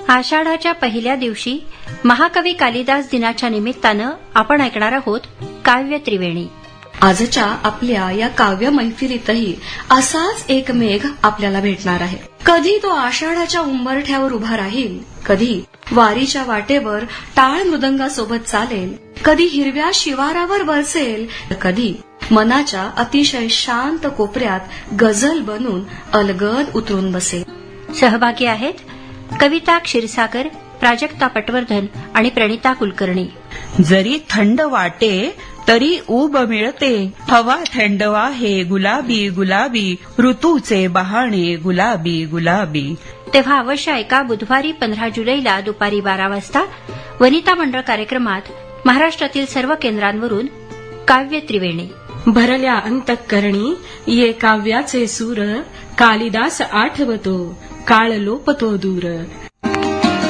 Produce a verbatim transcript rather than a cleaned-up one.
आषाढाच्या पहिल्या दिवशी महाकवी कालिदास दिनाच्या निमित्तानं आपण ऐकणार आहोत काव्य त्रिवेणी. आजच्या आपल्या या काव्य मैफिलीतही असाच एक मेघ आपल्याला भेटणार आहे. कधी तो आषाढाच्या उंबरठ्यावर उभा राहील, कधी वारीच्या वाटेवर टाळ मृदंगासोबत चालेल, कधी हिरव्या शिवारावर बरसेल, कधी मनाच्या अतिशय शांत कोपऱ्यात गझल बनून अलगद उतरून बसेल. सहभागी आहेत कविता क्षीरसागर, प्राजक्ता पटवर्धन आणि प्रणिता कुलकर्णी. जरी थंड वाटे तरी ऊब मिळते, हवा थंडवा हे गुलाबी गुलाबी, ऋतूचे बहाणे गुलाबी गुलाबी. तेव्हा अवश्य ऐका बुधवारी पंधरा जुलैला दुपारी बारा वाजता वनिता मंडळ कार्यक्रमात महाराष्ट्रातील सर्व केंद्रांवरून काव्य त्रिवेणी. भरल्या अंतःकरणी ये काव्याचे सूर, कालिदास आठवतो काळ लोपतो दूर.